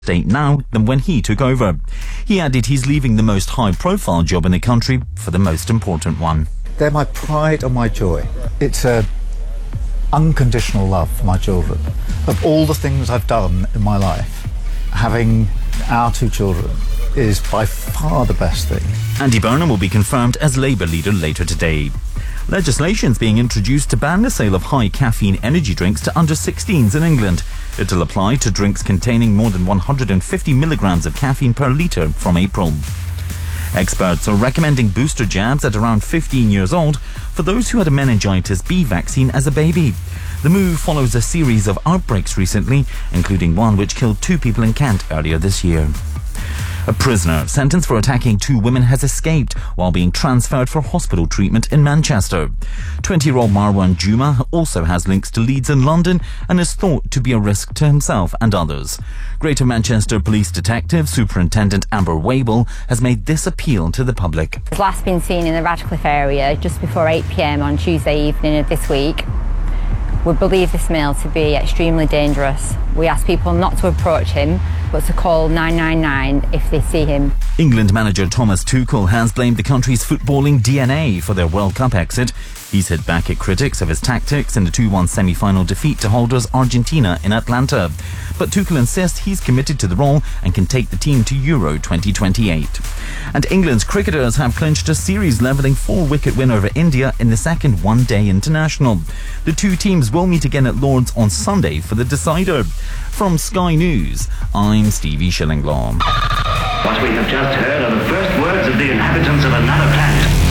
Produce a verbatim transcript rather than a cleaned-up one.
state now than when he took over. He added he's leaving the most high-profile job in the country for the most important one. They're my pride and my joy. It's a unconditional love for my children. Of all the things I've done in my life, having our two children is by far the best thing. Andy Burnham will be confirmed as Labour leader later today. Legislation is being introduced to ban the sale of high caffeine energy drinks to under sixteens in England. It'll apply to drinks containing more than one hundred fifty milligrams of caffeine per litre from April. Experts are recommending booster jabs at around fifteen years old for those who had a meningitis B vaccine as a baby. The move follows a series of outbreaks recently, including one which killed two people in Kent earlier this year. A prisoner sentenced for attacking two women has escaped while being transferred for hospital treatment in Manchester. twenty-year-old Marwan Juma also has links to Leeds and London and is thought to be a risk to himself and others. Greater Manchester Police Detective Superintendent Amber Wable has made this appeal to the public. He was last been seen in the Radcliffe area just before eight p m on Tuesday evening of this week. We believe this male to be extremely dangerous. We ask people not to approach him, but to call nine nine nine if they see him. England manager Thomas Tuchel has blamed the country's footballing D N A for their World Cup exit. He's hit back at critics of his tactics in the two one semi-final defeat to holders Argentina in Atlanta. But Tuchel insists he's committed to the role and can take the team to Euro twenty twenty-eight. And England's cricketers have clinched a series-levelling four-wicket win over India in the second one-day international. The two teams will meet again at Lord's on Sunday for the decider. From Sky News, I'm Stevie Shillinglaw. What we have just heard are the first words of the inhabitants of another planet.